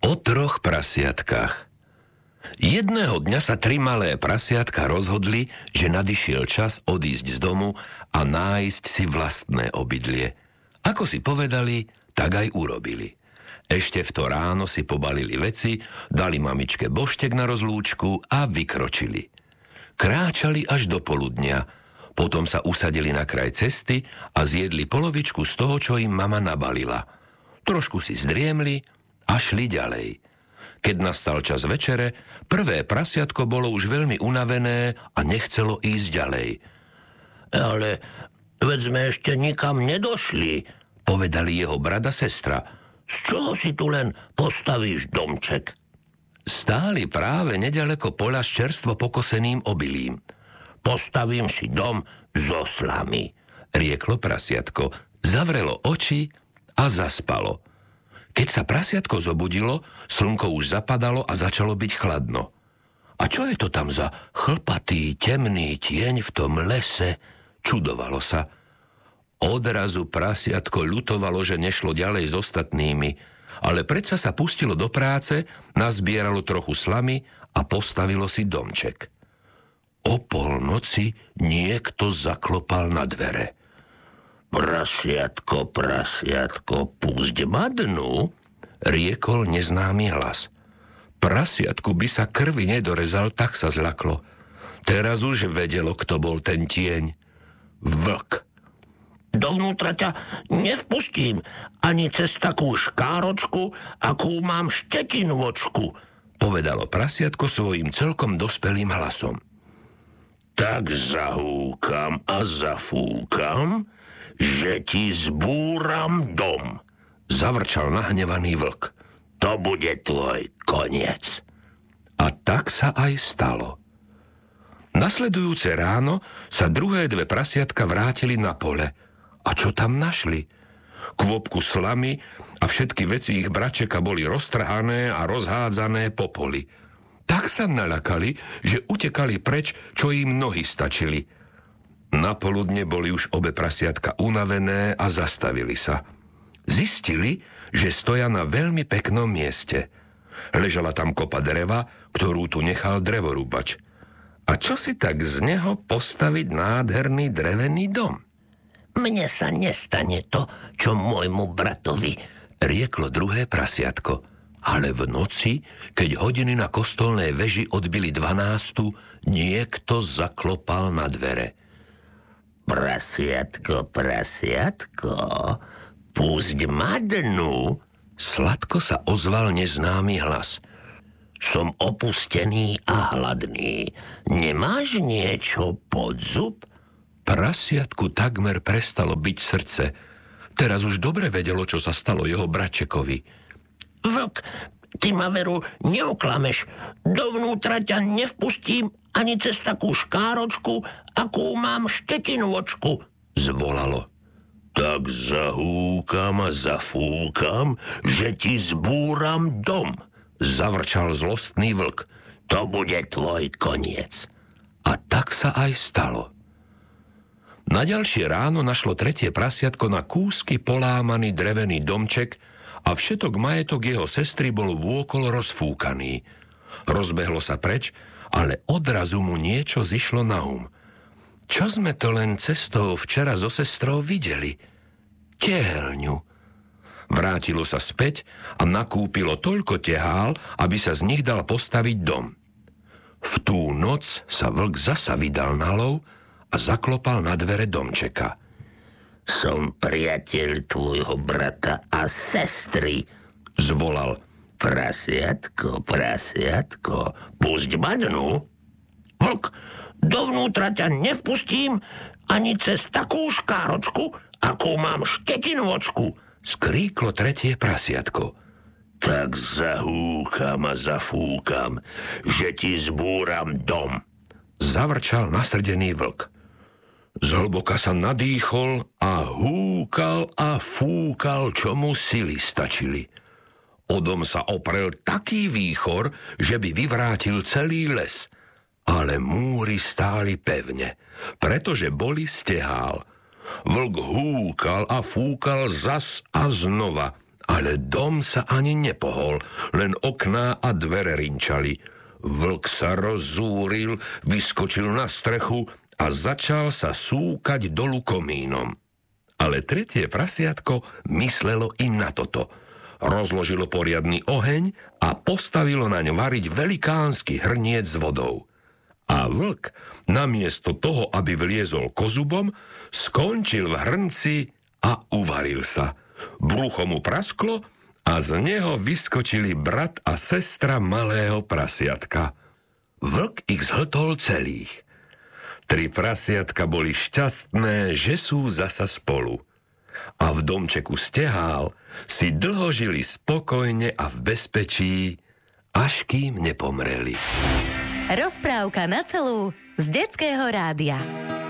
O 3 prasiatkách. Jedného dňa sa 3 malé prasiatka rozhodli, že nadišiel čas odísť z domu a nájsť si vlastné obydlie. Ako si povedali, tak aj urobili. Ešte v to ráno si pobalili veci, dali mamičke boštek na rozlúčku a vykročili. Kráčali až do poludnia, potom sa usadili na kraj cesty a zjedli polovičku z toho, čo im mama nabalila. Trošku si zdriemli a šli ďalej. Keď nastal čas večere, prvé prasiatko bolo už veľmi unavené a nechcelo ísť ďalej. Ale veď sme ešte nikam nedošli, povedali jeho brat a sestra. Z čoho si tu len postavíš domček? Stáli práve neďaleko poľa s čerstvo pokoseným obilím. Postavím si dom zo slamy, rieklo prasiatko, zavrelo oči a zaspalo. Keď sa prasiatko zobudilo, slnko už zapadalo a začalo byť chladno. A čo je to tam za chlpatý, temný tieň v tom lese? Čudovalo sa. Odrazu prasiatko ľutovalo, že nešlo ďalej s ostatnými, ale predsa sa pustilo do práce, nazbieralo trochu slamy a postavilo si domček. O polnoci niekto zaklopal na dvere. Prasiatko, prasiatko, pusť ma dnu, riekol neznámy hlas. Prasiatku by sa krvi nedorezal, tak sa zľaklo. Teraz už vedelo, kto bol ten tieň. Vlk. Dovnútra ťa nevpustím ani cez takú škáročku, akú mám štetinvočku, povedalo prasiatko svojím celkom dospelým hlasom. Tak zahúkam a zafúkam, že ti zbúram dom, zavrčal nahnevaný vlk. To bude tvoj koniec. A tak sa aj stalo. Nasledujúce ráno sa druhé 2 prasiatka vrátili na pole. A čo tam našli? Kvopku slamy a všetky veci ich bračeka boli roztrhané a rozhádzané po poli. Tak sa naľakali, že utekali preč, čo im nohy stačili. Napoludne boli už obe prasiatka unavené a zastavili sa. Zistili, že stoja na veľmi peknom mieste. Ležala tam kopa dreva, ktorú tu nechal drevorúbač. A čo si tak z neho postaviť nádherný drevený dom? Mne sa nestane to, čo môjmu bratovi, rieklo druhé prasiatko. Ale v noci, keď hodiny na kostolnej veži odbili 12, niekto zaklopal na dvere. Prasiatko, prasiatko, pusť ma dnu, sladko sa ozval neznámy hlas. Som opustený a hladný. Nemáš niečo pod zub? Prasiatku takmer prestalo byť srdce. Teraz už dobre vedelo, čo sa stalo jeho bračekovi. Vlk, ty ma veru neoklameš. Dovnútra ťa nevpustím ani cez takú škáročku, akú mám štetinvočku, zvolalo. Tak zahúkam a zafúkam, že ti zbúram dom, zavrčal zlostný vlk. To bude tvoj koniec. A tak sa aj stalo. Na ďalšie ráno našlo tretie prasiatko na kúsky polámaný drevený domček a všetok majetok jeho sestry bol vôkol rozfúkaný. Rozbehlo sa preč, ale odrazu mu niečo zišlo na Čo sme to len cestou včera so sestrou videli? Tehelňu. Vrátilo sa späť a nakúpilo toľko tehál, aby sa z nich dal postaviť dom. V tú noc sa vlk zasa vydal na lov a zaklopal na dvere domčeka. Som priateľ tvojho brata a sestry, zvolal. Prasiatko, prasiatko, pusť ma dnu. Vlk, dovnútra ťa nevpustím ani cez takú škáročku, akú mám štetinvočku, skríklo tretie prasiatko. Tak zahúkam a zafúkam, že ti zbúram dom, zavrčal nasrdený vlk. Zhlboka sa nadýchol a húkal a fúkal, čo mu sily stačili. O dom sa oprel taký výchor, že by vyvrátil celý les. Ale múry stáli pevne, pretože boli z tehál. Vlk húkal a fúkal zas a znova, ale dom sa ani nepohol, len okná a dvere rinčali. Vlk sa rozúril, vyskočil na strechu a začal sa súkať dolu komínom. Ale tretie prasiatko myslelo i na toto. Rozložilo poriadny oheň a postavilo naň variť velikánsky hrniec s vodou. A vlk, namiesto toho, aby vliezol kozubom, skončil v hrnci a uvaril sa. Brucho mu prasklo a z neho vyskočili brat a sestra malého prasiatka. Vlk ich zhltol celých. 3 prasiatka boli šťastné, že sú zasa spolu. A v domčeku Stehál si dlho žili spokojne a v bezpečí, až kým nepomreli. Rozprávka na celú z Detského rádia.